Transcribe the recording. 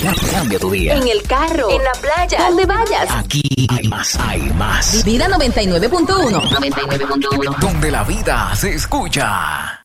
Cambia tu día. En el carro, en la playa, donde vayas. Aquí hay más, hay más. Vida 99.1. 99.1. Donde la vida se escucha.